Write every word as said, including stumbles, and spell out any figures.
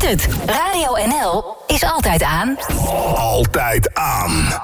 het. Radio N L is altijd aan. Altijd aan.